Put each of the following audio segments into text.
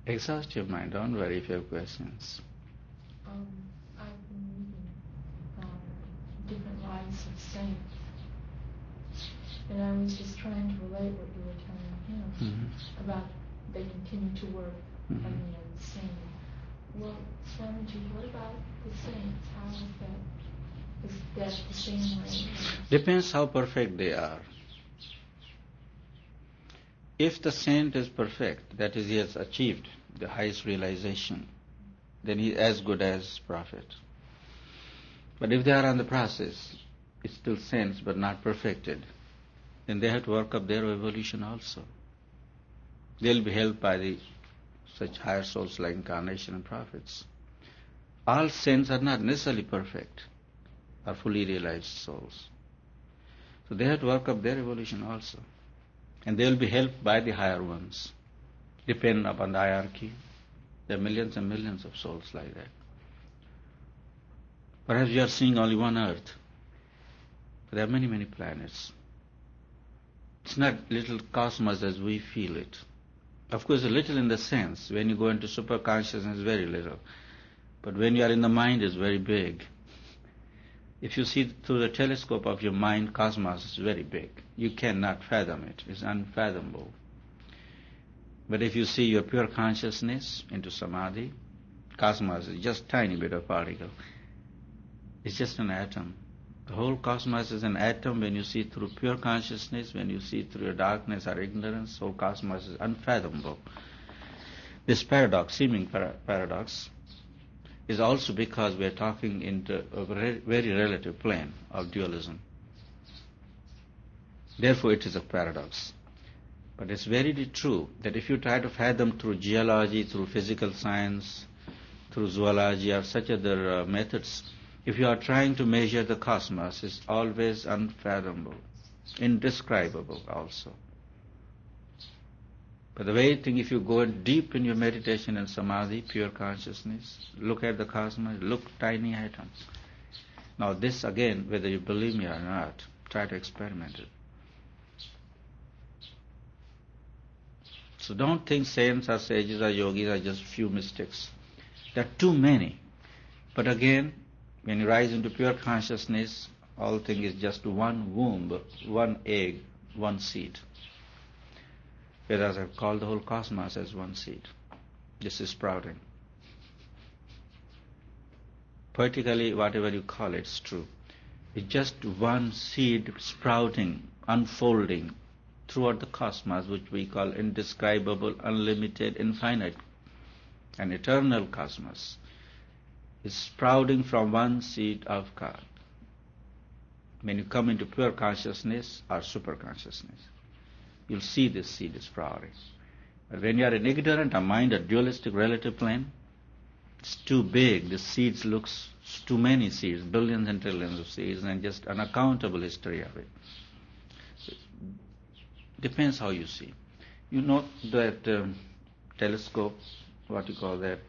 Exhaust your mind. Don't worry if you have questions. I've been reading different lives of saints, and I was just trying to relate what you were telling him about they continue to work on the same. Well, Swamiji, what about the saints? How is that the same way? Depends how perfect they are. If the saint is perfect, that is, he has achieved the highest realization, then he is as good as prophet. But if they are on the process, it's still saints but not perfected, then they have to work up their evolution also. They'll be helped by such higher souls like incarnation and prophets. All saints are not necessarily perfect, are fully realized souls. So they have to work up their evolution also. And they will be helped by the higher ones. Depend upon the hierarchy. There are millions and millions of souls like that. Perhaps you are seeing only one earth. But there are many, many planets. It's not little cosmos as we feel it. Of course, a little in the sense, when you go into super consciousness, very little. But when you are in the mind, it's very big. If you see through the telescope of your mind, cosmos is very big. You cannot fathom it. It's unfathomable. But if you see your pure consciousness into samadhi, cosmos is just tiny bit of particle. It's just an atom. The whole cosmos is an atom. When you see through pure consciousness, when you see through your darkness or ignorance, whole cosmos is unfathomable. This paradox, seeming paradox, is also because we are talking into a very relative plane of dualism. Therefore it is a paradox. But it's very true that if you try to fathom through geology, through physical science, through zoology or such other methods, if you are trying to measure the cosmos, it's always unfathomable, indescribable also. But the way thing, if you go deep in your meditation and samadhi, pure consciousness, look at the cosmos, look tiny atoms. Now this again, whether you believe me or not, try to experiment it. So don't think saints or sages or yogis are just few mystics. There are too many. But again, when you rise into pure consciousness, all thing is just one womb, one egg, one seed. Whereas I've called the whole cosmos as one seed. This is sprouting. Poetically, whatever you call it, it's true. It's just one seed sprouting, unfolding throughout the cosmos, which we call indescribable, unlimited, infinite, and eternal cosmos. Is sprouting from one seed of God. When you come into pure consciousness or super consciousness, you'll see this seed is sprouting. But when you are in ignorant or mind, a dualistic relative plane, it's too big. The seeds looks too many seeds, billions and trillions of seeds, and just unaccountable history of it. So, depends how you see. You know that telescope, what you call that,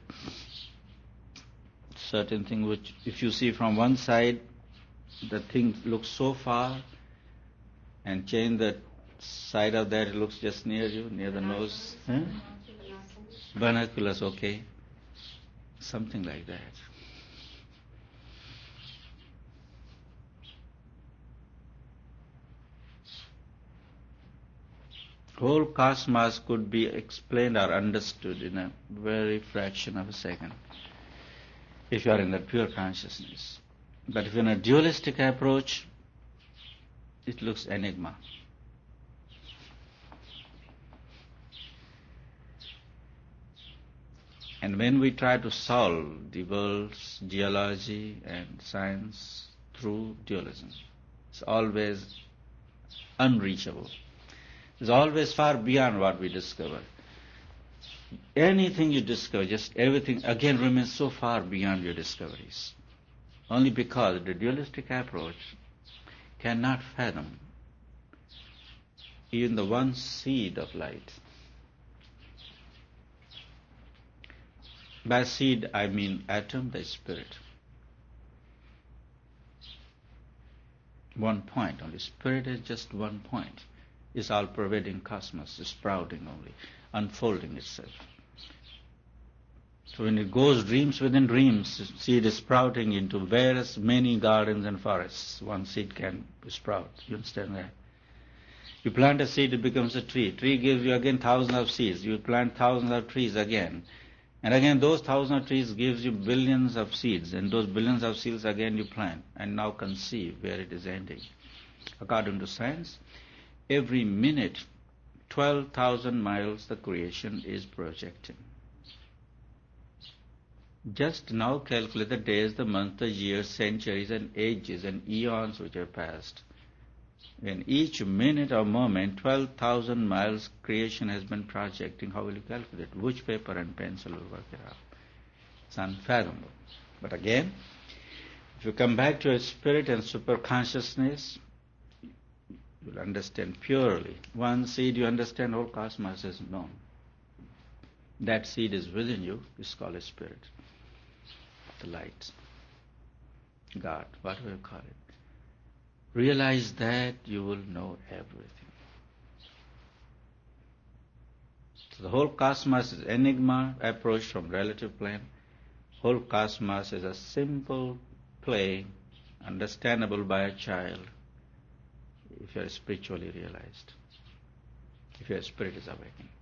certain thing which if you see from one side, the thing looks so far, and change the side of that, it looks just near you, near the nose. Binoculars, okay. Something like that. Whole cosmos could be explained or understood in a very fraction of a second if you are in that pure consciousness. But if in a dualistic approach, it looks enigma. And when we try to solve the world's geology and science through dualism, it's always unreachable. It's always far beyond what we discover. Anything you discover, just everything again remains so far beyond your discoveries. Only because the dualistic approach cannot fathom even the one seed of light. By seed I mean atom, the spirit. One point only. Spirit is just one point. It's all pervading cosmos, is sprouting only, unfolding itself. So when it goes dreams within dreams, seed is sprouting into various many gardens and forests. One seed can sprout. You understand that? You plant a seed, it becomes a tree. Tree gives you again thousands of seeds. You plant thousands of trees again. And again those thousands of trees gives you billions of seeds. And those billions of seeds again you plant. And now conceive where it is ending. According to science, every minute 12,000 miles the creation is projecting. Just now calculate the days, the months, the years, centuries and ages and eons which have passed. In each minute or moment, 12,000 miles creation has been projecting. How will you calculate? Which paper and pencil will work it out? It's unfathomable. But again, if you come back to your spirit and superconsciousness, you'll understand purely. One seed you understand, whole cosmos is known. That seed is within you. It's called a spirit. The light. God, whatever you call it. Realize that you will know everything. So the whole cosmos is enigma approach from relative plane. Whole cosmos is a simple play understandable by a child if you are spiritually realized, if your spirit is awakened.